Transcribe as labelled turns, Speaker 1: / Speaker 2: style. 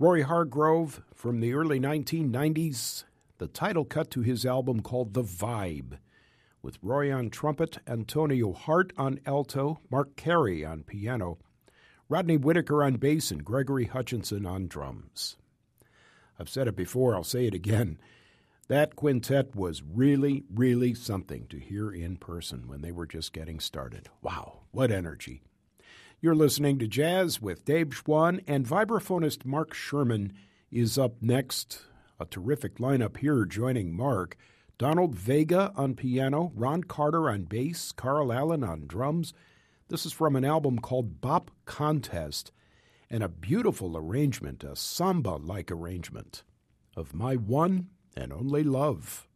Speaker 1: Roy Hargrove from the early 1990s, the title cut to his album called The Vibe, with Roy on trumpet, Antonio Hart on alto, Mark Carey on piano, Rodney Whitaker on bass, and Gregory Hutchinson on drums. I've said it before, I'll say it again. That quintet was really, really something to hear in person when they were just getting started. Wow, what energy. You're listening to Jazz with Dave Schwann, and vibraphonist Mark Sherman is up next. A terrific lineup here joining Mark. Donald Vega on piano, Ron Carter on bass, Carl Allen on drums. This is from an album called Bop Contest, and a beautiful arrangement, a samba-like arrangement of My One and Only Love.